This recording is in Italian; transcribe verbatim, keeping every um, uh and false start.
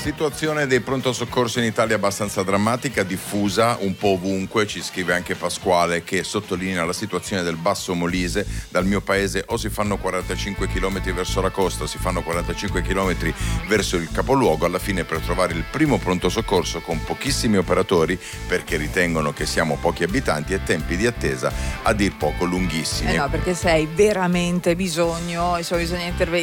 situazione dei pronto soccorso in Italia è abbastanza drammatica, diffusa un po' ovunque. Ci scrive anche Pasquale, che sottolinea la situazione del Basso Molise. Dal mio paese o si fanno quarantacinque chilometri verso la costa o si fanno quarantacinque chilometri verso il capoluogo, alla fine per trovare il primo pronto soccorso con pochissimi operatori, perché ritengono che siamo pochi abitanti, e tempi di attesa a dir poco lunghissimi. Eh no, perché se hai veramente bisogno, insomma, bisogna intervenire